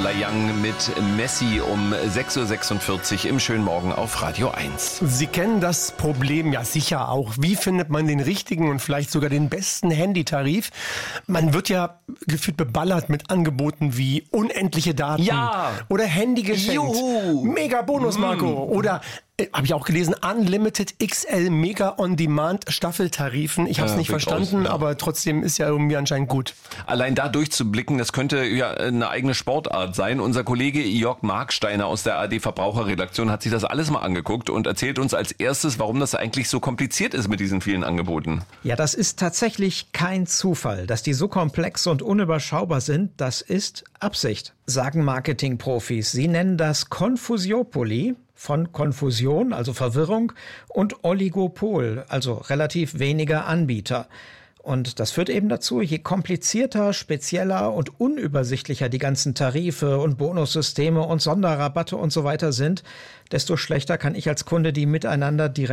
Nicola Young mit Messi um 6.46 Uhr im schönen Morgen auf Radio 1. Sie kennen das Problem ja sicher auch. Wie findet man den richtigen und vielleicht sogar den besten Handytarif? Man wird ja gefühlt beballert mit Angeboten wie unendliche Daten oder Handy geschenkt. Mega Bonus, Marco. Oder habe ich auch gelesen, Unlimited XL Mega On-Demand Staffeltarifen. Ich habe es nicht verstanden, aber trotzdem ist ja irgendwie anscheinend gut. Allein da durchzublicken, das könnte ja eine eigene Sportart sein. Unser Kollege Jörg Marksteiner aus der ARD Verbraucherredaktion hat sich das alles mal angeguckt und erzählt uns als erstes, warum das eigentlich so kompliziert ist mit diesen vielen Angeboten. Ja, das ist tatsächlich kein Zufall. Dass die so komplex und unüberschaubar sind, das ist Absicht, sagen Marketingprofis. Sie nennen das Konfusiopoly. Von Konfusion, also Verwirrung, und Oligopol, also relativ weniger Anbieter. Und das führt eben dazu, je komplizierter, spezieller und unübersichtlicher die ganzen Tarife und Bonussysteme und Sonderrabatte und so weiter sind, desto schlechter kann ich als Kunde die miteinander direkt